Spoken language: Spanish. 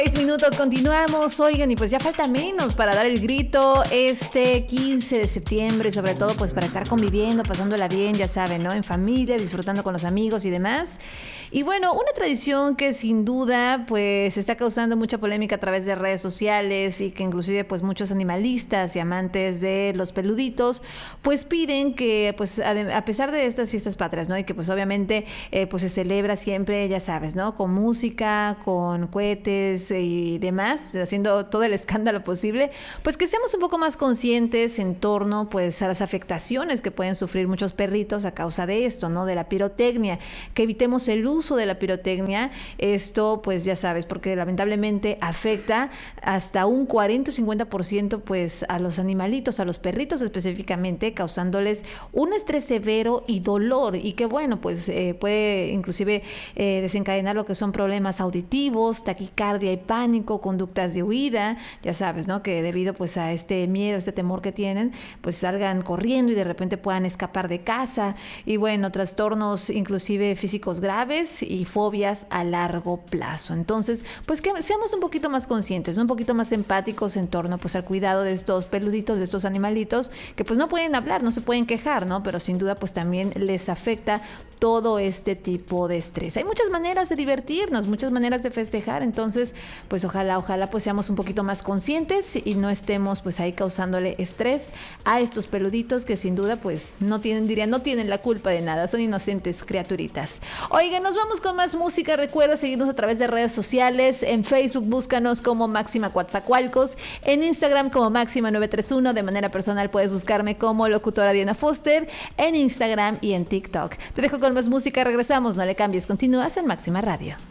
6 minutos, continuamos. Oigan, y pues ya falta menos para dar el grito este 15 de septiembre, y sobre todo pues para estar conviviendo, pasándola bien, ya saben, ¿no? En familia, disfrutando con los amigos y demás. Y bueno, una tradición que sin duda pues está causando mucha polémica a través de redes sociales y que inclusive pues muchos animalistas y amantes de los peluditos pues piden que pues a pesar de estas fiestas patrias, ¿no? Y que pues obviamente pues se celebra siempre, ya sabes, ¿no? Con música, con cohetes y demás, haciendo todo el escándalo posible, pues que seamos un poco más conscientes en torno pues a las afectaciones que pueden sufrir muchos perritos a causa de esto, ¿no? De la pirotecnia, que evitemos el uso de la pirotecnia. Esto pues ya sabes, porque lamentablemente afecta hasta un 40 o 50% pues a los animalitos, a los perritos específicamente, causándoles un estrés severo y dolor, y que bueno pues puede inclusive desencadenar lo que son problemas auditivos, taquicardia y pánico, conductas de huida, ya sabes, ¿no? Que debido pues a este miedo, este temor que tienen, pues salgan corriendo y de repente puedan escapar de casa, y bueno, trastornos inclusive físicos graves y fobias a largo plazo. Entonces, pues que seamos un poquito más conscientes, ¿no? Un poquito más empáticos en torno pues al cuidado de estos peluditos, de estos animalitos que pues no pueden hablar, no se pueden quejar, ¿no? Pero sin duda pues también les afecta todo este tipo de estrés. Hay muchas maneras de divertirnos, muchas maneras de festejar, entonces pues ojalá pues seamos un poquito más conscientes y no estemos pues ahí causándole estrés a estos peluditos que sin duda pues no tienen la culpa de nada, son inocentes criaturitas. Oigan, nos vamos con más música. Recuerda seguirnos a través de redes sociales. En Facebook búscanos como Máxima Coatzacoalcos, en Instagram como Máxima931, de manera personal puedes buscarme como locutora Diana Foster en Instagram y en TikTok. Te dejo con más música, regresamos, no le cambies, continúas en Máxima Radio.